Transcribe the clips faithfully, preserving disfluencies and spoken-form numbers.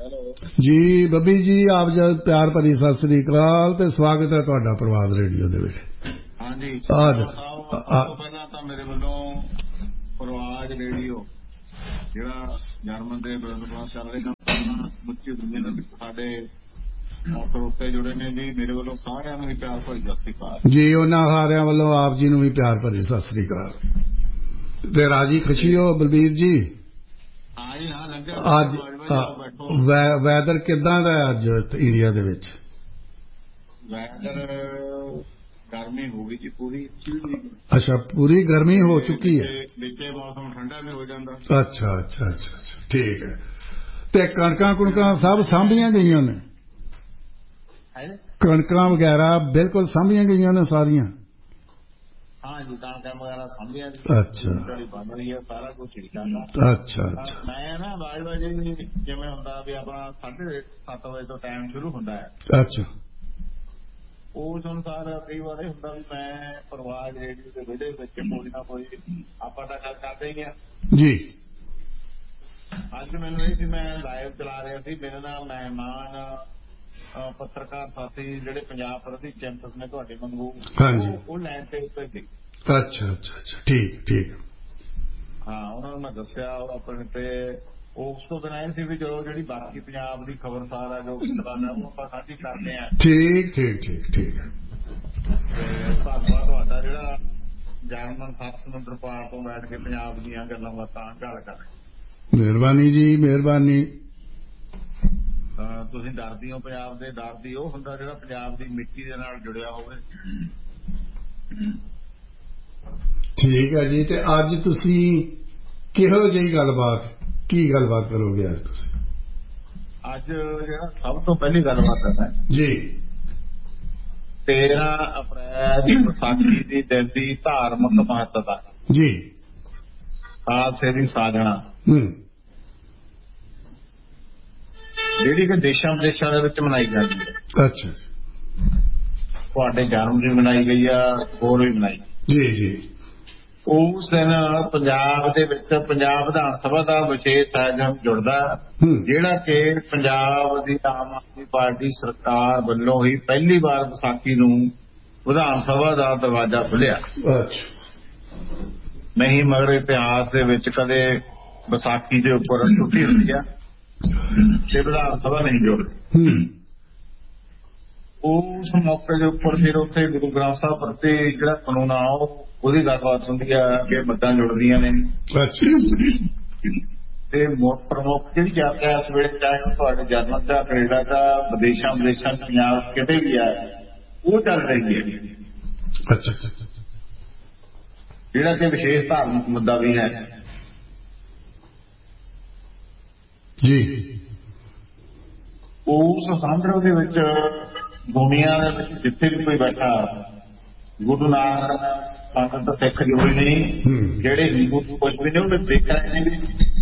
जी बब्बी जी आप जब प्यार भरी सत श्री अकाल ते स्वागत है तुहाडा प्रभात रेडियो दे विच। हाँ जी साहब सब तो पहला तो मेरे वालों प्रभात रेडियो जिहड़ा जर्मन दे बरदबास चल रहा मुच्ची दुनिया दे साडे उत्ते जुड़े ने जी मेरे वालों सारिआं नूं प्यार भरी सत श्री अकाल जी। उन्हां सारिआं वालों आप जी नूं भी प्यार भरी सत श्री अकाल ते राजी खुशी हो बलबीर जी। हाँ जी हाँ लंघिआ अज वैदर किदां दा अज इंडिया दे विच? वैदर गर्मी हो गई जी पूरी। अच्छा पूरी गर्मी हो चुकी है। नीचे मौसम ठंडा भी हो जाता। अच्छा अच्छा अच्छा अच्छा ठीक है। ते कणकां कुणकां सब साਂभियां गईयां ने? कणकां वगैरह बिल्कुल साਂभियां गईयां ने सारियां? हाँ जी कणकां वगैरह साਂभियां। अच्छा बन रही है सारा कुछ ठीक है। अच्छा अच्छा मैं ना बाज बजे जिवें हुंदा भी अपना साढ़े सत्त बजे तो टाइम शुरू हुंदा है। अच्छा उस अनुसार कई बार ये हुंदा भी मैं प्रवाद रेडियो के विड़े विच कोई ना कोई आपां तां गल करदे ही हां जी। अज मैनूं ये सी मैं लाइव चला रहा सी मेरे नाल मेहमान पत्रकार साथी जिहड़े पंजाब प्रति चैंपियन ने तुहाडे वांगू वो लैन ते उत्ते सी। अच्छा अच्छा अच्छा ठीक ठीक हाँ उन्होंने मैं दस्सिया अपने ते उस तो बिना सी भी चलो जी बाकी पंजाब की खबरसार है जो गल है वो आप साझी करते हैं। ठीक ठीक ठीक ठीक धन्यवाद तुहाडा जिहड़ा जर्मन सत्त समुंदर पार तो बैठ के पंजाब दीयां गल्लां बातां गल कर। मेहरबानी जी मेहरबानी। तुसीं डरदी हो पंजाब दे डरदी ਉਹ ਹੁੰਦਾ ਜਿਹੜਾ पंजाब की मिट्टी ਦੇ ਨਾਲ जुड़िया ਹੋਵੇ। ठीक है जी ते अज तुसी किहो जी गलबात की गलबात करोगे अज तुसी? अज जिहड़ा सब तो पहली गलबात है जी तेरह अप्रैल विसाखी दी दिन दी धार्मिक महत्ता जी खालसे दी साधना जिहड़ी कि देशां विदेशां दे विच मनाई जाती है। अच्छा तुहाडे जन्म दी मनाई गई है होर भी मनाई जी जी। उस दिन पंजाब दे विच पंजाब विधान सभा का विशेष आयोजन जुड़दा जिहड़ा कि पंजाब दी आम आदमी पार्टी सरकार वल्लों ही पहली बार विसाखी नूं विधान सभा का दरवाजा खुलिया। नहीं मगर इतिहास दे विच कदे विसाखी दे उपर छुट्टी हुंदी है ते विधान सभा नहीं जुड़दी। उस मौके के उपर फिर उत्थे गुरु ग्रंथ साहब प्रति जिहड़ा कानून आ ਉਹਦੀ ਗੱਲਬਾत ਹੁੰਦੀ ਆ ਕਿ ਮੱਦਾਂ ਜੁੜਦੀਆਂ ਨੇ। ਤੇ ਮੁੱਖ ਪ੍ਰਮੁੱਖ ਜਿਹੜੀ ਚਰਚਾ ਇਸ ਵੇਲੇ ਚਾਹੇ ਉਹ ਤੁਹਾਡੇ ਜਰਮਨ ਦਾ ਕੈਨੇਡਾ ਦਾ ਵਿਦੇਸ਼ਾਂ ਵਿਦੇਸ਼ਾਂ ਪੰਜਾਬ ਕਿਤੇ ਵੀ ਆ ਉਹ ਚੱਲ ਰਹੀ ਹੈ। ਅੱਛਾ ਜਿਹੜਾ ਕਿ ਵਿਸ਼ੇਸ਼ ਧਾਰਮਿਕ ਮੁੱਦਾ ਵੀ ਹੈ ਜੀ। ਉਸ ਸੰਦਰਭ ਦੇ ਵਿੱਚ ਦੁਨੀਆ ਦੇ ਵਿੱਚ ਜਿੱਥੇ ਵੀ ਕੋਈ ਬੈਠਾ ਗੁਰੂ ਨਾਨਕ ਸੰਗਤ ਸਿੱਖ ਜੁੜੇ ਨੇ ਜਿਹੜੇ ਹਿੰਦੂ ਕੁਝ ਵੀ ਨੇ ਉਹ ਦੇਖ ਰਹੇ ਨੇ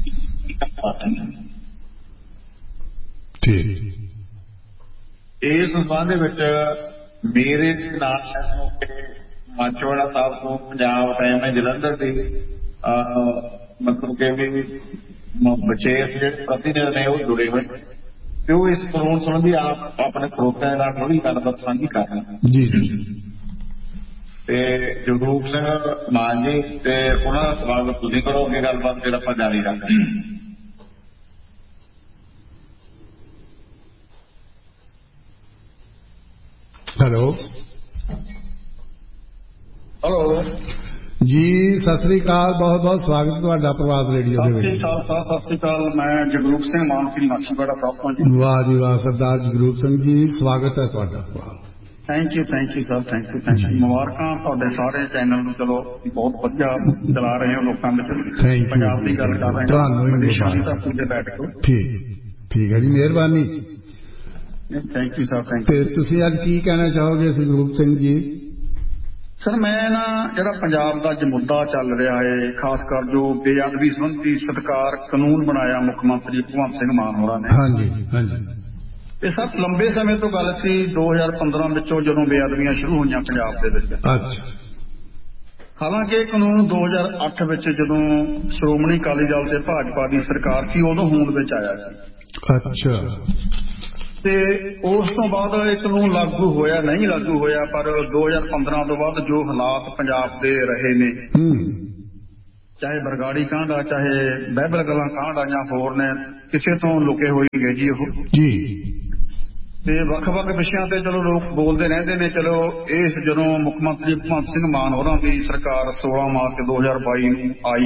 ਇਸ ਸੰਬੰਧ ਦੇ ਵਿੱਚ ਮੇਰੇ ਨਾਲ ਇਸ ਮੌਕੇ ਮਾਚੋਵਾੜਾ ਸਾਹਿਬ ਤੋਂ ਪੰਜਾਬ ਟਾਈਮ ਹੈ ਜਲੰਧਰ ਦੇ ਮਤਲਬ ਕਿ ਵੀ ਵਿਸ਼ੇਸ਼ ਜਿਹੜੇ ਪ੍ਰਤੀਨਿਧ ਨੇ ਉਹ ਜੁੜੇ ਹੋਏ ਤੇ ਉਹ ਇਸ ਕਾਨੂੰਨ ਸੰਬੰਧੀ ਆਪ ਆਪਣੇ ਸਰੋਤਿਆਂ ਨਾਲ ਥੋੜੀ ਗੱਲਬਾਤ ਸਾਂਝੀ ਕਰ ਰਹੇ ਜੀ ਜੀ। ਤੇ ਜਗਰੂਪ ਸਿੰਘ ਮਾਨ ਜੀ ਤੇ ਉਹਨਾਂ ਦਾ ਸਵਾਗਤ ਤੁਸੀਂ ਕਰੋ ਅੱਗੇ ਗੱਲਬਾਤ ਫਿਰ ਆਪਾਂ ਜਾਰੀ ਰੱਖਾਂਗੇ। ਹੈਲੋ ਹੈਲੋ ਜੀ ਸਤਿ ਸ੍ਰੀ ਅਕਾਲ ਬਹੁਤ ਬਹੁਤ ਸਵਾਗਤ ਤੁਹਾਡਾ ਪ੍ਰਵਾਸ ਰੇਡੀਓ ਦੇ ਵਿੱਚ। ਸਤਿ ਸ੍ਰੀ ਅਕਾਲ ਮੈਂ ਜਗਰੂਪ ਸਿੰਘ ਮਾਨ ਸਿੰਘ ਮਾਛੀਵਾੜਾ ਸਾਹਿਬ ਤੋਂ ਜੀ। ਵਾਹ ਜੀ ਵਾਹ ਸਰਦਾਰ ਜਗਰੂਪ ਸਿੰਘ ਜੀ ਸਵਾਗਤ ਹੈ ਤੁਹਾਡਾ। Thank you thank you sir thank you thank you ਮੁਬਾਰਕਾਂ ਤੁਹਾਡੇ ਸਾਰੇ ਚੈਨਲ ਨੂੰ ਚਲੋ ਬਹੁਤ ਵਧੀਆ ਚਲਾ ਰਹੇ ਹੋ ਲੋਕਾਂ ਵਿੱਚ ਪੰਜਾਬ ਦੀ ਗੱਲ ਕਰ ਰਹੇ ਹੋ ਤੁਹਾਨੂੰ ਵਿਦੇਸ਼ਾਂ ਦੀ ਧਰਤੀ ਤੇ ਬੈਠ ਕੇ। ਠੀਕ ਠੀਕ ਹੈ ਜੀ ਮਿਹਰਬਾਨੀ thank you sir thank you. ਤੁਸੀਂ ਅੱਜ ਕੀ ਕਹਿਣਾ ਚਾਹੋਗੇ ਜਗਰੂਪ ਸਿੰਘ ਜੀ? ਸਰ ਮੈਂ ਨਾ ਜਿਹੜਾ ਪੰਜਾਬ ਦਾ ਅੱਜ ਮੁੱਦਾ ਚੱਲ ਰਿਹਾ ਹੈ ਖਾਸ ਕਰ ਜੋ ਬੇਅਦਬੀ ਸੰਬੰਧੀ ਸਤਿਕਾਰ ਕਾਨੂੰਨ ਬਣਾਇਆ ਮੁੱਖ ਮੰਤਰੀ ਭਗਵੰਤ ਸਿੰਘ ਮਾਨ ਹੋਰਾਂ ਨੇ। ਹਾਂਜੀ ਹਾਂਜੀ ਇਹ ਸਭ ਲੰਬੇ ਸਮੇਂ ਤੋਂ ਗੱਲ ਸੀ ਦੋ ਹਜ਼ਾਰ ਪੰਦਰਾਂ ਵਿੱਚੋਂ ਜਦੋਂ ਬੇਅਦਬੀਆਂ ਸ਼ੁਰੂ ਹੋਈਆਂ ਪੰਜਾਬ ਦੇ ਵਿੱਚ। ਅੱਛਾ ਹਾਲਾਂਕਿ ਇਹ ਕਾਨੂੰਨ ਦੋ ਹਜ਼ਾਰ ਅੱਠ ਵਿੱਚ ਜਦੋਂ ਸ਼੍ਰੋਮਣੀ ਅਕਾਲੀ ਦਲ ਤੇ ਭਾਜਪਾ ਦੀ ਸਰਕਾਰ ਸੀ ਉਦੋਂ ਹੋਂਦ ਵਿੱਚ ਆਇਆ ਸੀ। ਅੱਛਾ। ਤੇ ਉਸ ਤੋਂ ਬਾਅਦ ਇਹ ਕਾਨੂੰਨ ਲਾਗੂ ਹੋਇਆ ਨਹੀਂ ਲਾਗੂ ਹੋਇਆ, ਪਰ ਦੋ ਹਜ਼ਾਰ ਪੰਦਰਾਂ ਤੋਂ ਬਾਅਦ ਜੋ ਹਾਲਾਤ ਪੰਜਾਬ ਦੇ ਰਹੇ ਨੇ, ਚਾਹੇ ਬਰਗਾੜੀ ਕਾਂਡ ਆ, ਚਾਹੇ ਬਾਈਬਲ ਗੱਲਾਂ ਕਾਂਡ ਆ, ਜਾਂ ਹੋਰ ਨੇ, ਕਿਸੇ ਤੋਂ ਲੁਕੇ ਹੋਏ ਗਏ ਜੀ ਉਹ ਜੀ। ਤੇ ਵੱਖ ਵੱਖ ਵਿਸ਼ਿਆਂ ਤੇ ਚਲੋ ਲੋਕ ਬੋਲਦੇ ਰਹਿੰਦੇ ਨੇ। ਚਲੋ ਇਸ ਜਦੋਂ ਮੁੱਖ ਮੰਤਰੀ ਭਗਵੰਤ ਸਿੰਘ ਮਾਨ ਹੋਰਾਂ ਦੀ ਸਰਕਾਰ ਸੋਲਾਂ ਮਾਰਚ ਦੋ ਹਜ਼ਾਰ ਬਾਈ ਨੂੰ ਆਈ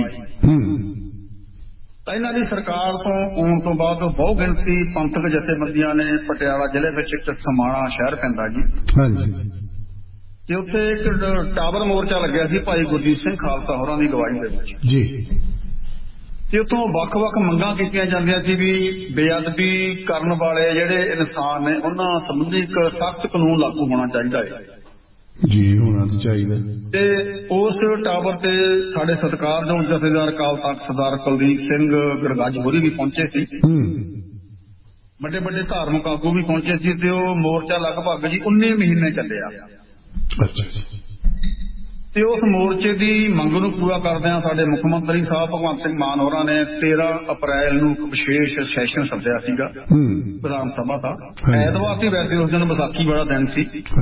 ਤਾਂ ਇਹਨਾਂ ਦੀ ਸਰਕਾਰ ਤੋਂ ਆਉਣ ਤੋਂ ਬਾਅਦ ਬਹੁ ਗਿਣਤੀ ਪੰਥਕ ਜਥੇਬੰਦੀਆਂ ਨੇ ਪਟਿਆਲਾ ਜ਼ਿਲ੍ਹੇ ਵਿੱਚ ਇੱਕ ਸਮਾਣਾ ਸ਼ਹਿਰ ਪੈਂਦਾ ਜੀ, ਹਾਂਜੀ, ਤੇ ਉੱਥੇ ਇੱਕ ਟਾਵਰ ਮੋਰਚਾ ਲੱਗਿਆ ਸੀ ਭਾਈ ਗੁਰਜੀਤ ਸਿੰਘ ਖਾਲਸਾ ਹੋਰਾਂ ਦੀ ਅਗਵਾਈ ਦੇ ਵਿੱਚ ਜੀ। ਤੇ ਉੱਥੋਂ ਵੱਖ ਵੱਖ ਮੰਗਾਂ ਕੀਤੀਆਂ ਜਾਂਦੀਆਂ ਸੀ ਵੀ ਬੇਅਦਬੀ ਕਰਨ ਵਾਲੇ ਜਿਹੜੇ ਇਨਸਾਨ ਨੇ ਉਹਨਾਂ ਸੰਬੰਧੀ ਇੱਕ ਸਖਤ ਕਾਨੂੰਨ ਲਾਗੂ ਹੋਣਾ ਚਾਹੀਦਾ ਹੈ ਜੀ, ਹੋਣਾ ਤਾਂ ਚਾਹੀਦਾ। ਤੇ ਉਸ ਟਾਵਰ ਤੇ ਸਾਡੇ ਸਤਿਕਾਰਯੋਗ ਜਥੇਦਾਰ ਅਕਾਲ ਤਖ਼ਤ ਸਰਦਾਰ ਕੁਲਦੀਪ ਸਿੰਘ ਗੜਗੱਜ ਹੋਰੀ ਵੀ ਪਹੁੰਚੇ ਸੀ, ਵੱਡੇ ਵੱਡੇ ਧਾਰਮਿਕ ਆਗੂ ਵੀ ਪਹੁੰਚੇ ਸੀ, ਤੇ ਉਹ ਮੋਰਚਾ ਲਗਭਗ ਜੀ ਉੱਨੀ ਮਹੀਨੇ ਚੱਲਿਆ। ਅੱਛਾ। ਤੇ ਉਸ ਮੋਰਚੇ ਦੀ ਮੰਗ ਨੂੰ ਪੂਰਾ ਕਰਦਿਆਂ ਸਾਡੇ ਮੁੱਖ ਮੰਤਰੀ ਸਾਹਿਬ ਭਗਵੰਤ ਸਿੰਘ ਮਾਨ ਹੋਰਾਂ ਨੇ ਤੇਰਾਂ ਅਪ੍ਰੈਲ ਨੂੰ ਇੱਕ ਵਿਸ਼ੇਸ਼ ਸੈਸ਼ਨ ਸੱਦਿਆ ਸੀਗਾ ਵਿਧਾਨ ਸਭਾ ਦਾ। ਐਤਵਾਰ ਸੀ ਵੈਸੇ, ਉਸ ਦਿਨ ਵਿਸਾਖੀ ਵਾਲਾ ਦਿਨ ਸੀ,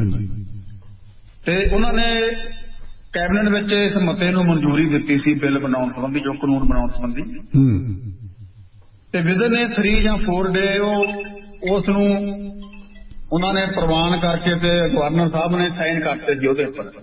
ਤੇ ਉਹਨਾਂ ਨੇ ਕੈਬਨਿਟ ਵਿੱਚ ਇਸ ਮਤੇ ਨੂੰ ਮਨਜ਼ੂਰੀ ਦਿੱਤੀ ਸੀ ਬਿੱਲ ਬਣਾਉਣ ਸੰਬੰਧੀ, ਜੋ ਕਾਨੂੰਨ ਬਣਾਉਣ ਸੰਬੰਧੀ। ਤੇ ਵਿਦਨ ਇਹ ਥਰੀ ਜਾਂ ਫੋਰ ਡੇ ਉਹ ਉਸ ਨੂੰ ਉਹਨਾਂ ਨੇ ਪ੍ਰਵਾਨ ਕਰਕੇ ਤੇ ਗਵਰਨਰ ਸਾਹਿਬ ਨੇ ਸਾਈਨ ਕਰਤੇ ਸੀ ਉਹਦੇ ਉੱਪਰ,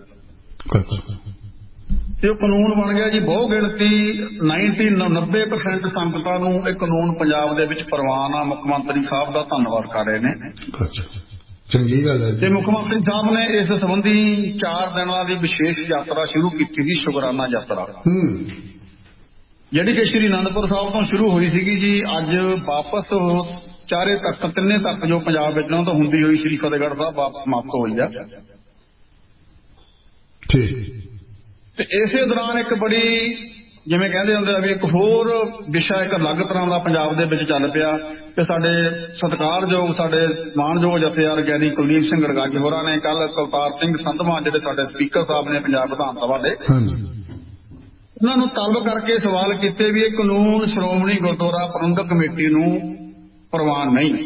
ਤੇ ਉਹ ਕਾਨੂੰਨ ਬਣ ਗਿਆ ਜੀ। ਬਹੁ ਗਿਣਤੀ ਨੱਬੇ ਪਰਸੈਂਟ ਸੰਗਤਾਂ ਨੂੰ ਇਹ ਕਾਨੂੰਨ ਪੰਜਾਬ ਦੇ ਵਿੱਚ ਪ੍ਰਵਾਨ ਆ। ਮੁੱਖ ਮੰਤਰੀ ਸਾਹਿਬ ਦਾ ਧੰਨਵਾਦ ਕਰ ਰਹੇ ਨੇ, ਚੰਗੀ ਗੱਲ ਹੈ। ਤੇ ਮੁੱਖ ਮੰਤਰੀ ਸਾਹਿਬ ਨੇ ਇਸ ਸੰਬੰਧੀ ਚਾਰ ਦਿਨਾਂ ਦੀ ਵਿਸ਼ੇਸ਼ ਯਾਤਰਾ ਸ਼ੁਰੂ ਕੀਤੀ ਸੀ, ਸ਼ੁਕਰਾਨਾ ਯਾਤਰਾ, ਜਿਹੜੀ ਕਿ ਸ਼੍ਰੀ ਅਨੰਦਪੁਰ ਸਾਹਿਬ ਤੋਂ ਸ਼ੁਰੂ ਹੋਈ ਸੀਗੀ ਜੀ। ਅੱਜ ਵਾਪਸ ਚਾਰੇ ਤੱਕ ਤਿੰਨੇ ਤੱਕ ਜੋ ਪੰਜਾਬ ਵਿੱਚ ਉਹਨਾਂ ਤੋਂ ਹੁੰਦੀ ਹੋਈ ਸ਼੍ਰੀ ਫਤਿਹਗੜ੍ਹ ਸਾਹਿਬ ਵਾਪਸ ਸਮਾਪਤ ਹੋਈ ਆ। ਤੇ ਇਸੇ ਦੌਰਾਨ ਇੱਕ ਬੜੀ, ਜਿਵੇਂ ਕਹਿੰਦੇ ਹੁੰਦੇ ਆ ਵੀ ਇੱਕ ਹੋਰ ਵਿਸ਼ਾ ਇੱਕ ਅਲੱਗ ਤਰ੍ਹਾਂ ਦਾ ਪੰਜਾਬ ਦੇ ਵਿੱਚ ਚੱਲ ਪਿਆ, ਕਿ ਸਾਡੇ ਸਤਿਕਾਰਯੋਗ ਸਾਡੇ ਮਾਣਯੋਗ ਜਥੇਦਾਰ ਗਿਆਨੀ ਕੁਲਦੀਪ ਸਿੰਘ ਗੜਗੱਜ ਹੋਰਾਂ ਨੇ ਕੱਲ ਕੁਲਤਾਰ ਸਿੰਘ ਸੰਧਵਾਂ ਜਿਹੜੇ ਸਾਡੇ ਸਪੀਕਰ ਸਾਹਿਬ ਨੇ ਪੰਜਾਬ ਵਿਧਾਨ ਸਭਾ ਦੇ, ਉਹਨਾਂ ਨੂੰ ਤਲਬ ਕਰਕੇ ਸਵਾਲ ਕੀਤੇ ਵੀ ਇਹ ਕਾਨੂੰਨ ਸ਼੍ਰੋਮਣੀ ਗੁਰਦੁਆਰਾ ਪ੍ਰਬੰਧਕ ਕਮੇਟੀ ਨੂੰ ਪ੍ਰਵਾਨ ਨਹੀਂ।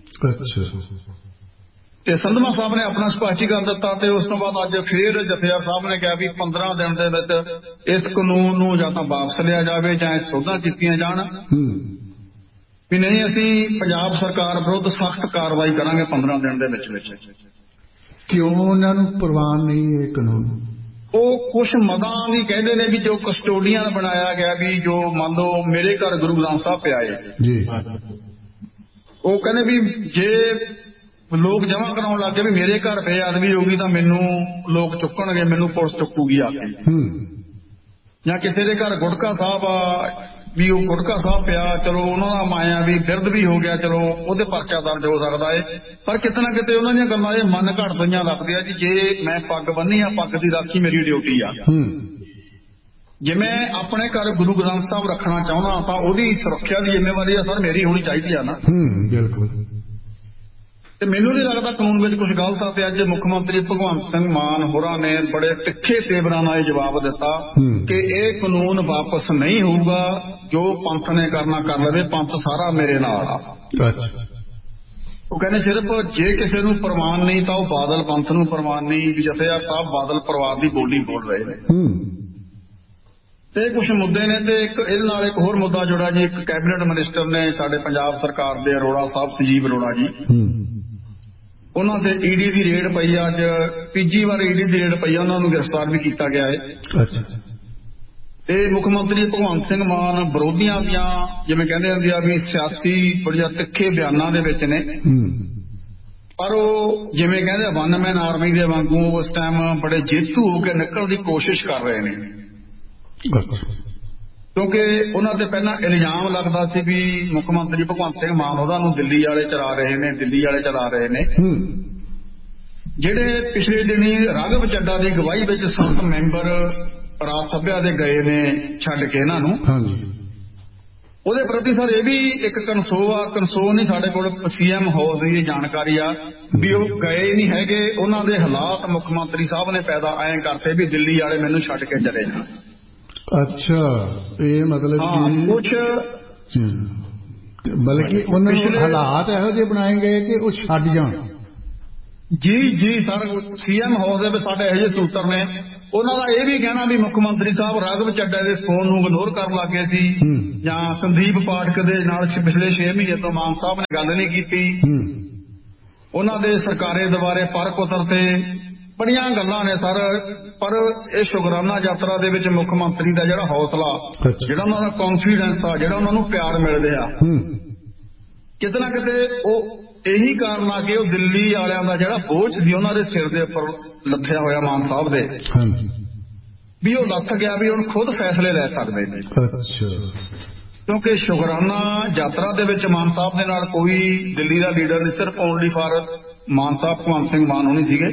ਤੇ ਸੰਧਵਾ ਸਾਹਿਬ ਨੇ ਆਪਣਾ ਸਪਸ਼ਟੀਕਰਨ ਦਿੱਤਾ, ਤੇ ਉਸ ਤੋਂ ਬਾਅਦ ਅੱਜ ਫੇਰ ਜਥੇਦਾਰ ਸਾਹਿਬ ਨੇ ਕਿਹਾ ਵੀ ਪੰਦਰਾਂ ਦਿਨ ਦੇ ਵਿੱਚ ਇਸ ਕਾਨੂੰਨ ਨੂੰ ਜਾਂ ਤਾਂ ਵਾਪਸ ਲਿਆ ਜਾਵੇ ਜਾਂ ਸੋਧਾਂ ਕੀਤੀਆਂ ਜਾਣ, ਵੀ ਨਹੀਂ ਅਸੀਂ ਪੰਜਾਬ ਸਰਕਾਰ ਵਿਰੁੱਧ ਸਖਤ ਕਾਰਵਾਈ ਕਰਾਂਗੇ ਪੰਦਰਾਂ ਦਿਨ ਦੇ ਵਿੱਚ ਵਿੱਚ। ਕਿਉਂ ਉਹਨਾਂ ਨੂੰ ਪ੍ਰਵਾਨ ਨਹੀਂ ਇਹ ਕਾਨੂੰਨ? ਉਹ ਕੁਛ ਮਦਾਂ ਵੀ ਕਹਿੰਦੇ ਨੇ ਵੀ ਜੋ ਕਸਟੋਡੀਅਨ ਬਣਾਇਆ ਗਿਆ, ਵੀ ਜੋ ਮੰਨ ਲਓ ਮੇਰੇ ਘਰ ਗੁਰੂ ਗ੍ਰੰਥ ਸਾਹਿਬ ਪਿਆ ਏ ਜੀ, ਉਹ ਕਹਿੰਦੇ ਵੀ ਜੇ ਲੋਕ ਜਮ੍ਹਾਂ ਕਰਾਉਣ ਲੱਗ ਗਏ ਵੀ ਮੇਰੇ ਘਰ ਬੇਅਦਬੀ ਹੋਊਗੀ ਤਾਂ ਮੈਨੂੰ ਲੋਕ ਚੁੱਕਣਗੇ, ਮੈਨੂੰ ਪੁਲਿਸ ਚੁੱਕੂਗੀ ਆ ਕੇ, ਜਾਂ ਕਿਸੇ ਦੇ ਘਰ ਗੁਟਕਾ ਸਾਹਿਬ ਆ ਵੀ ਉਹ ਗੁਟਕਾ ਸਾਹਿਬ ਪਿਆ, ਚਲੋ ਉਹਨਾਂ ਦਾ ਮਾਇਆ ਵੀ ਬਿਰਧ ਵੀ ਹੋ ਗਿਆ, ਚਲੋ ਉਹਦੇ ਪਰਚਾ ਦਰਜ ਹੋ ਸਕਦਾ ਏ। ਪਰ ਕਿਤੇ ਨਾ ਕਿਤੇ ਉਹਨਾਂ ਦੀਆਂ ਗੱਲਾਂ ਇਹ ਮਨ ਘੜ ਪਈਆਂ ਲੱਗਦੀਆਂ ਜੀ। ਜੇ ਮੈਂ ਪੱਗ ਬੰਨੀ ਆ, ਪੱਗ ਦੀ ਰਾਖੀ ਮੇਰੀ ਡਿਊਟੀ ਆ, ਜੇ ਮੈਂ ਆਪਣੇ ਘਰ ਗੁਰੂ ਗ੍ਰੰਥ ਸਾਹਿਬ ਰੱਖਣਾ ਚਾਹੁੰਦਾ ਤਾਂ ਉਹਦੀ ਸੁਰੱਖਿਆ ਦੀ ਜ਼ਿੰਮੇਵਾਰੀ ਆ ਸਰ ਮੇਰੀ ਹੋਣੀ ਚਾਹੀਦੀ ਆ ਨਾ। ਬਿਲਕੁਲ। ਤੇ ਮੈਨੂੰ ਨਹੀਂ ਲੱਗਦਾ ਕਾਨੂੰਨ ਵਿੱਚ ਕੁਝ ਗਲਤ ਆ। ਤੇ ਅੱਜ ਮੁੱਖ ਮੰਤਰੀ ਭਗਵੰਤ ਸਿੰਘ ਮਾਨ ਹੋਰਾਂ ਨੇ ਬੜੇ ਤਿੱਖੇ ਤੇਵਰਾਂ ਨਾਲ ਇਹ ਜਵਾਬ ਦਿੱਤਾ ਕਿ ਇਹ ਕਾਨੂੰਨ ਵਾਪਸ ਨਹੀਂ ਹੋਊਗਾ, ਜੋ ਪੰਥ ਨੇ ਕਰਨਾ ਕਰ ਲਵੇ, ਪੰਥ ਸਾਰਾ ਮੇਰੇ ਨਾਲ ਆ। ਉਹ ਕਹਿੰਦੇ ਸਿਰਫ ਜੇ ਕਿਸੇ ਨੂੰ ਪ੍ਰਵਾਨ ਨਹੀਂ ਤਾਂ ਉਹ ਬਾਦਲ ਪੰਥ ਨੂੰ ਪ੍ਰਵਾਨ ਨਹੀਂ। ਵੀ ਜਥੇਦਾਰ ਸਾਹਿਬ ਬਾਦਲ ਪਰਿਵਾਰ ਦੀ ਬੋਲੀ ਬੋਲ ਰਹੇ ਨੇ, ਤੇ ਕੁਝ ਮੁੱਦੇ ਨੇ। ਤੇ ਇੱਕ ਇਹਦੇ ਨਾਲ ਇੱਕ ਹੋਰ ਮੁੱਦਾ ਜੁੜਾ ਜੀ, ਇੱਕ ਕੈਬਨਿਟ ਮਿਨਿਸਟਰ ਨੇ ਸਾਡੇ ਪੰਜਾਬ ਸਰਕਾਰ ਦੇ ਅਰੋੜਾ ਸਾਹਿਬ, ਸੰਜੀਵ ਅਰੋੜਾ ਜੀ, ਉਹਨਾਂ ਤੇ ਈਡੀ ਦੀ ਰੇਡ ਪਈ ਆ। ਅੱਜ ਤੀਜੀ ਵਾਰ ਈਡੀ ਦੀ ਰੇਡ ਪਈ ਆ, ਉਹਨਾਂ ਨੂੰ ਗ੍ਰਿਫਤਾਰ ਵੀ ਕੀਤਾ ਗਿਆ ਹੈ। ਤੇ ਮੁੱਖ ਮੰਤਰੀ ਭਗਵੰਤ ਸਿੰਘ ਮਾਨ ਵਿਰੋਧੀਆਂ ਦੀਆਂ ਜਿਵੇਂ ਕਹਿੰਦੇ ਹੁੰਦੇ ਆ ਵੀ ਸਿਆਸੀ ਬੜੀਆਂ ਤਿੱਖੇ ਬਿਆਨਾਂ ਦੇ ਵਿੱਚ ਨੇ, ਪਰ ਉਹ ਜਿਵੇਂ ਕਹਿੰਦੇ ਵਨ ਮੈਨ ਆਰਮੀ ਦੇ ਵਾਂਗੂ ਉਸ ਟਾਈਮ ਬੜੇ ਜੇਤੂ ਹੋ ਕੇ ਨਿਕਲਣ ਦੀ ਕੋਸ਼ਿਸ਼ ਕਰ ਰਹੇ ਨੇ, ਕਿਉਂਕਿ ਉਹਨਾਂ ਤੇ ਪਹਿਲਾਂ ਇਲਜ਼ਾਮ ਲੱਗਦਾ ਸੀ ਵੀ ਮੁੱਖ ਮੰਤਰੀ ਭਗਵੰਤ ਸਿੰਘ ਮਾਨ ਉਹਨਾਂ ਨੂੰ ਦਿੱਲੀ ਵਾਲੇ ਚਲਾ ਰਹੇ ਨੇ, ਦਿੱਲੀ ਵਾਲੇ ਚਲਾ ਰਹੇ ਨੇ। ਜਿਹੜੇ ਪਿਛਲੇ ਦਿਨੀ ਰਾਘਵ ਚੱਡਾ ਦੀ ਅਗਵਾਈ ਵਿੱਚ ਸੱਤ ਮੈਂਬਰ ਰਾਜ ਸਭਾ ਦੇ ਗਏ ਨੇ ਛੱਡ ਕੇ ਇਹਨਾਂ ਨੂੰ, ਉਹਦੇ ਪ੍ਰਤੀ ਸਰ ਇਹ ਵੀ ਇੱਕ ਕਨਸੋ ਆ, ਕਨਸੋ ਨਹੀਂ ਸਾਡੇ ਕੋਲ ਸੀਐਮ ਹਾਊਸ ਦੀ ਜਾਣਕਾਰੀ ਆ ਵੀ ਉਹ ਗਏ ਨਹੀਂ ਹੈਗੇ। ਉਹਨਾਂ ਦੇ ਹਾਲਾਤ ਮੁੱਖ ਮੰਤਰੀ ਸਾਹਿਬ ਨੇ ਪੈਦਾ ਐਂ ਕਰਤੇ ਵੀ ਦਿੱਲੀ ਵਾਲੇ ਮੈਨੂੰ ਛੱਡ ਕੇ ਚਲੇ ਜਾਣ। ਅੱਛਾ, ਇਹ ਮਤਲਬ ਕੁਛ ਬਲਕਿ ਉਹਨਾਂ ਨੂੰ ਹਾਲਾਤ ਇਹੋ ਜਿਹੇ ਬਣਾਏ ਗਏ ਕਿ ਉਹ ਛੱਡ ਜਾਣ। ਜੀ ਜੀ ਸਰ, ਸੀਐਮ ਹਾਊਸ ਦੇ ਵਿੱਚ ਸਾਡੇ ਇਹੋ ਜਿਹੇ ਸੂਤਰ ਨੇ, ਉਹਨਾਂ ਦਾ ਇਹ ਵੀ ਕਹਿਣਾ ਵੀ ਮੁੱਖ ਮੰਤਰੀ ਸਾਹਿਬ ਰਾਘਵ ਚੱਡਾ ਦੇ ਫੋਨ ਨੂੰ ਇਗਨੋਰ ਕਰਨ ਲੱਗ ਗਏ ਸੀ, ਜਾਂ ਸੰਦੀਪ ਪਾਠਕ ਦੇ ਨਾਲ ਪਿਛਲੇ ਛੇ ਮਹੀਨੇ ਤੋਂ ਮਾਨ ਸਾਹਿਬ ਨੇ ਗੱਲ ਨਹੀਂ ਕੀਤੀ। ਉਹਨਾਂ ਦੇ ਸਰਕਾਰੇ ਦੁਆਰੇ ਪਰਖ ਉਤਰ ਤੇ ਬੜੀਆਂ ਗੱਲਾਂ ਨੇ ਸਰ। ਪਰ ਇਹ ਸ਼ੁਕਰਾਨਾ ਯਾਤਰਾ ਦੇ ਵਿੱਚ ਮੁੱਖ ਮੰਤਰੀ ਦਾ ਜਿਹੜਾ ਹੌਸਲਾ, ਜਿਹੜਾ ਉਹਨਾਂ ਦਾ ਕੌਨਫੀਡੈਂਸ ਆ, ਜਿਹੜਾ ਉਹਨਾਂ ਨੂੰ ਪਿਆਰ ਮਿਲ ਰਿਹਾ, ਕਿਤੇ ਨਾ ਕਿਤੇ ਉਹ ਇਹੀ ਕਾਰਨ ਆ ਕਿ ਉਹ ਦਿੱਲੀ ਵਾਲਿਆਂ ਦਾ ਜਿਹੜਾ ਬੋਝ ਸੀ ਉਹਨਾਂ ਦੇ ਸਿਰ ਦੇ ਉੱਪਰ ਲੱਥਿਆ ਹੋਇਆ ਮਾਨ ਸਾਹਿਬ ਦੇ, ਵੀ ਉਹ ਲੱਥ ਗਿਆ, ਵੀ ਹੁਣ ਖੁਦ ਫੈਸਲੇ ਲੈ ਸਕਦੇ ਨੇ। ਕਿਉਂਕਿ ਸ਼ੁਕਰਾਨਾ ਯਾਤਰਾ ਦੇ ਵਿੱਚ ਮਾਨ ਸਾਹਿਬ ਦੇ ਨਾਲ ਕੋਈ ਦਿੱਲੀ ਦਾ ਲੀਡਰ ਨਹੀਂ, ਸਿਰਫ ਓਨਲੀ ਫਾਰ ਮਾਨ ਸਾਹਿਬ ਭਗਵੰਤ ਸਿੰਘ ਮਾਨ ਹੋਣੀ ਸੀਗੇ।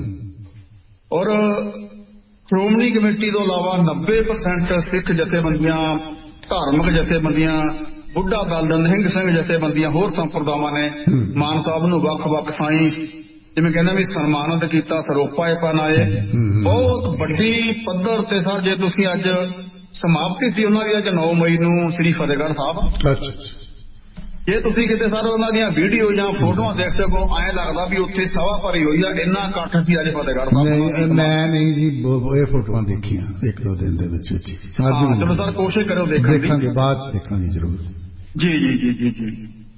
ਔਰ ਸ਼੍ਰੋਮਣੀ ਕਮੇਟੀ ਤੋਂ ਇਲਾਵਾ ਨੱਬੇ ਪਰਸੈਂਟ ਸਿੱਖ ਜਥੇਬੰਦੀਆਂ, ਧਾਰਮਿਕ ਜਥੇਬੰਦੀਆਂ, ਬੁੱਢਾ ਦਲ, ਨਿਹੰਗ ਸਿੰਘ ਜਥੇਬੰਦੀਆਂ, ਹੋਰ ਸੰਪਰਦਾਵਾਂ ਨੇ ਮਾਨ ਸਾਹਿਬ ਨੂੰ ਵੱਖ-ਵੱਖ ਥਾਈਂ ਜਿਵੇਂ ਕਹਿੰਦੇ ਵੀ ਸਨਮਾਨਿਤ ਕੀਤਾ, ਸਰੋਪਾਏ ਪਨਾਏ। ਬਹੁਤ ਵੱਡੀ ਪੱਧਰ ਤੇ ਸਰ, ਜੇ ਤੁਸੀਂ ਅੱਜ ਸਮਾਪਤੀ ਸੀ ਉਹਨਾਂ ਦੀ ਅੱਜ ਨੌ ਮਈ ਨੂੰ ਸ੍ਰੀ ਫਤਿਹਗੜ੍ਹ ਸਾਹਿਬ, ਜੇ ਤੁਸੀਂ ਕਿਤੇ ਸਰ ਉਹਨਾਂ ਦੀਆਂ ਵੀਡੀਓ ਜਾਂ ਫੋਟੋਆਂ ਦੇਖ ਸਕੋ, ਐਂ ਲੱਗਦਾ ਵੀ ਉੱਥੇ ਸਭਾ ਭਰੀ ਹੋਈ ਆ, ਇੰਨਾ ਇਕੱਠ ਸੀ ਅੱਜ ਫਤਿਹਗੜ੍ਹ ਸਾਹਿਬ। ਮੈਂ ਨਹੀਂ ਜੀ ਇਹ ਫੋਟੋਆਂ ਦੇਖੀਆਂ ਇੱਕ ਦੋ ਦਿਨ ਦੇ ਵਿੱਚ। ਚਲੋ ਸਰ ਕੋਸ਼ਿਸ਼ ਕਰੋ ਦੇਖਣ ਦੀ, ਬਾਅਦ ਚ ਦੇਖਾਂਗੇ ਜ਼ਰੂਰ। ਜੀ ਜੀ ਜੀ ਜੀ ਜੀ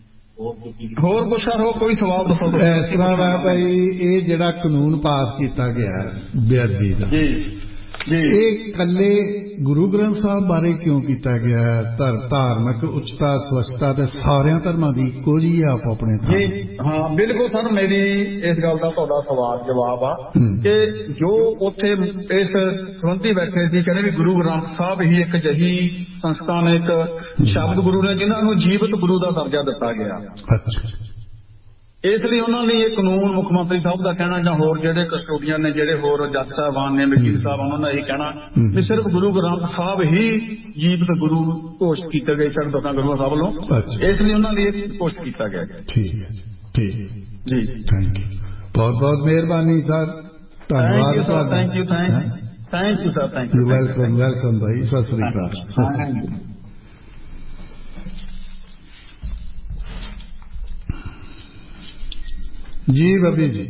ਹੋਰ ਕੁਛ ਸਰ, ਹੋ ਕੋਈ ਸਵਾਲ ਦੱਸੋ। ਇਸ ਤਰ੍ਹਾਂ ਵਾ ਭਾਈ, ਇਹ ਜਿਹੜਾ ਕਾਨੂੰਨ ਪਾਸ ਕੀਤਾ ਗਿਆ ਬੇਅਦਬੀ ਦਾ, ਇਹ ਇਕੱਲੇ ਗੁਰੂ ਗ੍ਰੰਥ ਸਾਹਿਬ ਬਾਰੇ ਕਿਉਂ ਕੀਤਾ ਗਿਆ ਹੈ? ਧਾਰਮਿਕ ਉੱਚਤਾ, ਸਵੱਛਤਾ ਤੇ ਸਾਰਿਆਂ ਧਰਮਾਂ ਦੀ ਇੱਕੋ ਜਿਹੀ ਆ ਆਪ ਆਪਣੇ ਥਾਂ। ਹਾਂ ਬਿਲਕੁਲ ਸਰ, ਮੇਰੀ ਇਸ ਗੱਲ ਦਾ ਤੁਹਾਡਾ ਸਵਾਲ ਜਵਾਬ ਆ ਕਿ ਜੋ ਉੱਥੇ ਇਸ ਸੰਬੰਧੀ ਬੈਠੇ ਸੀ, ਕਹਿੰਦੇ ਵੀ ਗੁਰੂ ਗ੍ਰੰਥ ਸਾਹਿਬ ਹੀ ਇੱਕ ਅਜਿਹੀ ਸੰਸਥਾ ਨੇ, ਇੱਕ ਸ਼ਬਦ ਗੁਰੂ ਨੇ ਜਿਨ੍ਹਾਂ ਨੂੰ ਜੀਵਤ ਗੁਰੂ ਦਾ ਦਰਜਾ ਦਿੱਤਾ ਗਿਆ। ਇਸ ਲਈ ਉਹਨਾਂ ਲਈ ਇਹ ਕਾਨੂੰਨ ਮੁੱਖ ਮੰਤਰੀ ਸਾਹਿਬ ਦਾ ਕਹਿਣਾ, ਜਾਂ ਹੋਰ ਜਿਹੜੇ ਕਸਟੋਡੀਅਨ ਨੇ, ਜਿਹੜੇ ਹੋਰ ਜੱਜ ਸਾਹਿਬਾਨ ਨੇ, ਵਕੀਲ ਸਾਹਿਬ, ਉਹਨਾਂ ਦਾ ਇਹ ਕਹਿਣਾ ਵੀ ਸਿਰਫ ਗੁਰੂ ਗ੍ਰੰਥ ਸਾਹਿਬ ਹੀ ਜੀਵਤ ਗੁਰੂ ਘੋਸ਼ਿਤ ਕੀਤੇ ਗਏ ਸਨ ਦਸਾਂ ਗੁਰੂਆਂ ਸਾਹਿਬ ਵੱਲੋਂ, ਇਸ ਲਈ ਉਹਨਾਂ ਲਈ ਇਹ ਘੋਸ਼ਿਤ ਕੀਤਾ ਗਿਆ। ਠੀਕ ਹੈ ਠੀਕ ਜੀ, ਥੈਂਕ ਯੂ, ਬਹੁਤ ਬਹੁਤ ਮਿਹਰਬਾਨੀ ਸਰ, ਧੰਨਵਾਦ ਤੁਹਾਡਾ। Thank you thank you sir, thank you, welcome welcome ਭਾਈ, ਸਤਿ ਸ੍ਰੀ ਅਕਾਲ। ਜੀ ਬੱਬੀ ਜੀ।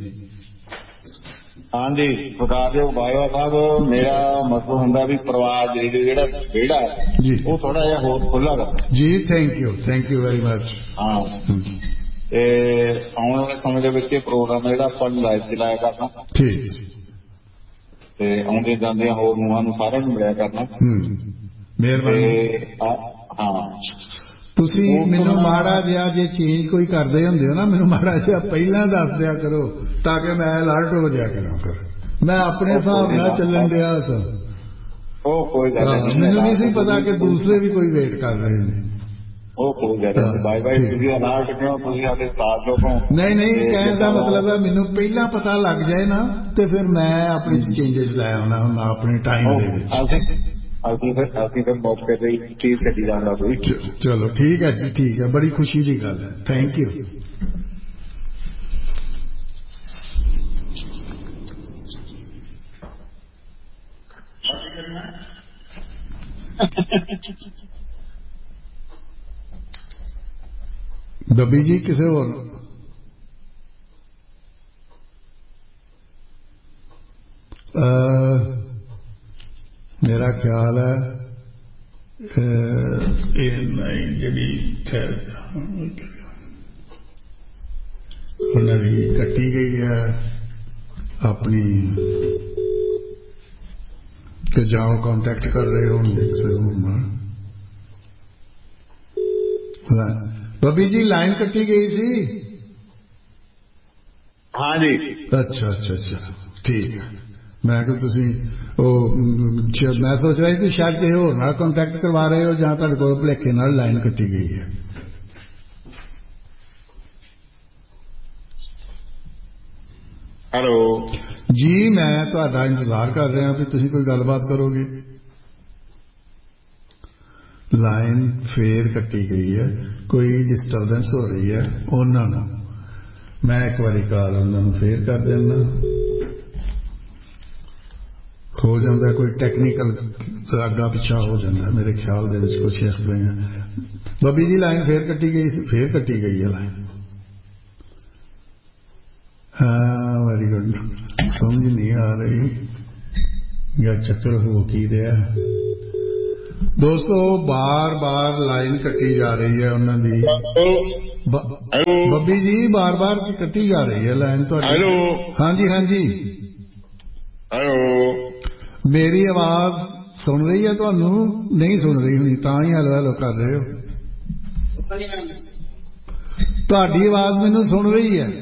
ਹਾਂਜੀ ਸਰਕਾਰਯੋਗ ਬਾਜਵਾ ਸਾਹਿਬ, ਮੇਰਾ ਮਤਲਬ ਹੁੰਦਾ ਵੀ ਪਰਿਵਾਰ ਜਿਹੜਾ ਵਿਹੜਾ ਹੈ ਉਹ ਥੋੜਾ ਜਿਹਾ ਹੋਰ ਖੁੱਲ੍ਹਾ ਕਰਦਾ ਜੀ। Thank you thank you very much. ਹਾਂ ਤੇ ਆਉਣ ਵਾਲੇ ਸਮੇਂ ਦੇ ਵਿੱਚ ਇਹ ਪ੍ਰੋਗਰਾਮ ਜਿਹੜਾ ਆਪਾਂ ਲਾਈਵ ਚਲਾਇਆ ਕਰਨਾ, ਠੀਕ, ਤੇ ਆਉਂਦੇ ਜਾਂਦੇ ਹੋਰ ਨੂੰਹਾਂ ਨੂੰ ਸਾਰਿਆਂ ਨੂੰ ਮਿਲਿਆ ਕਰਨਾ। ਮਿਹਰਬਾਨੀ। ਹਾਂ ਤੁਸੀਂ ਮੈਨੂੰ ਮਾੜਾ ਜਿਹਾ ਜੇ ਚੇਂਜ ਕੋਈ ਕਰਦੇ ਹੁੰਦੇ ਹੋ ਨਾ, ਮੈਨੂੰ ਮਾੜਾ ਜਿਹਾ ਪਹਿਲਾਂ ਦੱਸ ਦਿਆ ਕਰੋ ਤਾਂ ਕਿ ਮੈਂ ਅਲਰਟ ਹੋ ਜਾਇਆ ਕਰਾਂ। ਫਿਰ ਮੈਂ ਆਪਣੇ ਹਿਸਾਬ ਨਾਲ ਚੱਲਣ ਦਿਆ ਸਾਂ। ਉਹ ਕੋਈ ਗੱਲ ਨਹੀਂ, ਮੈਨੂੰ ਨਹੀਂ ਸੀ ਪਤਾ ਕਿ ਦੂਸਰੇ ਵੀ ਕੋਈ ਵੇਟ ਕਰ ਰਹੇ ਨੇ। ਉਹ ਕੋਈ ਗੱਲ ਨਹੀਂ, ਬਾਈ ਬਾਈ ਤੁਸੀਂ ਅਲਰਟ ਕਿਉਂ, ਤੁਸੀਂ ਸਾਡੇ ਸਾਥ ਲੋਕੋਂ। ਨਹੀਂ ਨਹੀਂ, ਕਹਿਣ ਦਾ ਮਤਲਬ ਹੈ ਮੈਨੂੰ ਪਹਿਲਾਂ ਪਤਾ ਲੱਗ ਜਾਏ ਨਾ, ਤੇ ਫਿਰ ਮੈਂ ਆਪਣੀ ਚੇਂਜਸ ਲੈ ਆਉਣਾ ਹੁਣ ਆਪਣੇ ਟਾਈਮ ਦੇ ਵਿੱਚ। ਅਸੀਂ ਫਿਰ ਅਸੀਂ ਫਿਰ ਮੌਕੇ ਤੇ ਚੀਜ਼ ਕੱਢੀ ਜਾਂਦਾ ਕੋਈ। ਚਲੋ ਠੀਕ ਹੈ ਜੀ, ਠੀਕ ਹੈ, ਬੜੀ ਖੁਸ਼ੀ ਦੀ ਗੱਲ ਹੈ, ਥੈਂਕ ਯੂ। ਬੱਬੀ ਜੀ ਕਿਸੇ ਹੋਰ ਮੇਰਾ ਖਿਆਲ ਹੈ ਇਹ ਨਹੀਂ ਜਿਹੜੀ ਉਹਨਾਂ ਦੀ ਕੱਟੀ ਗਈ ਹੈ ਆਪਣੀ, ਕਿ ਜਾਓ ਕੰਟੈਕਟ ਕਰ ਰਹੇ ਹੋਣਗੇ ਕਿਸੇ ਹੋਰ ਨਾਲ। ਬੱਬੀ ਜੀ ਲਾਈਨ ਕੱਟੀ ਗਈ ਸੀ। ਹਾਂ ਜੀ। ਅੱਛਾ ਅੱਛਾ ਅੱਛਾ ਠੀਕ ਹੈ। ਮੈਂ ਕਿਹਾ ਤੁਸੀਂ ਉਹ ਮੈਂ ਸੋਚ ਰਿਹਾ ਸੀ ਸ਼ਾਇਦ ਕਿਸੇ ਹੋਰ ਨਾਲ ਕੰਟੈਕਟ ਕਰਵਾ ਰਹੇ ਹੋ, ਜਾਂ ਤੁਹਾਡੇ ਕੋਲ ਭੁਲੇਖੇ ਨਾਲ ਲਾਈਨ ਕੱਟੀ ਗਈ ਹੈ। ਹੈਲੋ ਜੀ, ਮੈਂ ਤੁਹਾਡਾ ਇੰਤਜ਼ਾਰ ਕਰ ਰਿਹਾ ਵੀ ਤੁਸੀਂ ਕੋਈ ਗੱਲਬਾਤ ਕਰੋਗੇ। ਲਾਈਨ ਫੇਰ ਕੱਟੀ ਗਈ ਹੈ, ਕੋਈ ਡਿਸਟਰਬੈਂਸ ਹੋ ਰਹੀ ਹੈ ਉਹਨਾਂ ਨੂੰ। ਮੈਂ ਇੱਕ ਵਾਰੀ ਕਾਲ ਉਹਨਾਂ ਨੂੰ ਫੇਰ ਕਰ ਦਿੰਦਾ। ਹੋ ਹੋ ਜਾਂਦਾ, ਕੋਈ ਟੈਕਨੀਕਲ ਅੱਗਾ ਪਿੱਛਾ ਹੋ ਜਾਂਦਾ ਮੇਰੇ ਖਿਆਲ ਦੇ ਵਿੱਚ ਕੁਛ ਇਸ ਤਰ੍ਹਾਂ। ਬੱਬੀ ਦੀ ਲਾਈਨ ਫੇਰ ਕੱਟੀ ਗਈ ਸੀ, ਫੇਰ ਕੱਟੀ ਗਈ ਹੈ ਲਾਈਨ। ਹਾਂ ਵੈਰੀ ਗੁੱਡ, ਸਮਝ ਨਹੀਂ ਆ ਰਹੀ ਜਾਂ ਚੱਕਰ ਹੋ ਕੀ ਰਿਹਾ। ਦੋਸਤੋ ਬਾਰ ਬਾਰ ਲਾਈਨ ਕੱਟੀ ਜਾ ਰਹੀ ਹੈ ਉਹਨਾਂ ਦੀ, ਬੱਬੀ ਜੀ ਬਾਰ ਬਾਰ ਕੱਟੀ ਜਾ ਰਹੀ ਹੈ ਲਾਈਨ ਤੁਹਾਡੀ। ਹਾਂਜੀ ਹਾਂਜੀ ਮੇਰੀ ਆਵਾਜ਼ ਸੁਣ ਰਹੀ ਹੈ ਤੁਹਾਨੂੰ? ਨਹੀਂ ਸੁਣ ਰਹੀ ਹੋਣੀ ਤਾਂ ਹੀ ਹੈਲੋ ਹੈਲੋ ਕਰ ਰਹੇ ਹੋ। ਤੁਹਾਡੀ ਆਵਾਜ਼ ਮੈਨੂੰ ਸੁਣ ਰਹੀ ਹੈ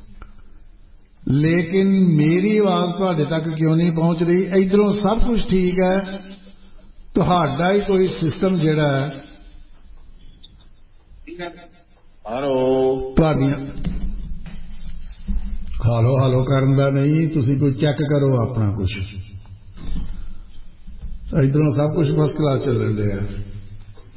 ਲੇਕਿਨ ਮੇਰੀ ਆਵਾਜ਼ ਤੁਹਾਡੇ ਤੱਕ ਕਿਉਂ ਨਹੀਂ ਪਹੁੰਚ ਰਹੀ? ਇੱਧਰੋਂ ਸਭ ਕੁਝ ਠੀਕ ਹੈ, ਤੁਹਾਡਾ ਹੀ ਕੋਈ ਸਿਸਟਮ ਜਿਹੜਾ ਹੈ ਤੁਹਾਡੀਆਂ ਹਾਲੋ ਹਾਲੋ ਕਰਨ ਦਾ ਨਹੀਂ, ਤੁਸੀਂ ਕੋਈ ਚੈੱਕ ਕਰੋ ਆਪਣਾ ਕੁਛ। ਇੱਧਰੋਂ ਸਭ ਕੁਝ ਫਸਟ ਕਲਾਸ ਚੱਲਣ ਡਿਆ।